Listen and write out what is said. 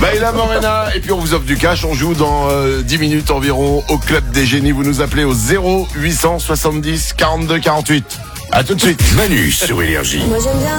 Maïla Morena, et puis on vous offre du cash. On joue dans 10 minutes environ au Club des Génies. Vous nous appelez au 0870 42 48. À tout de suite. Manu sur Énergie. Moi j'aime bien.